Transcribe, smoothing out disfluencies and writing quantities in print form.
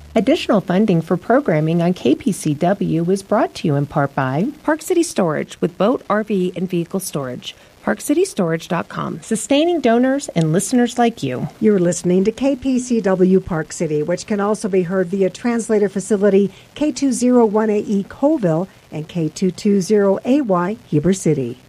Additional funding for programming on KPCW is brought to you in part by Park City Storage with boat, RV, and vehicle storage. ParkCityStorage.com, sustaining donors and listeners like you. You're listening to KPCW Park City, which can also be heard via translator facility K201AE Colville and K220AY Heber City.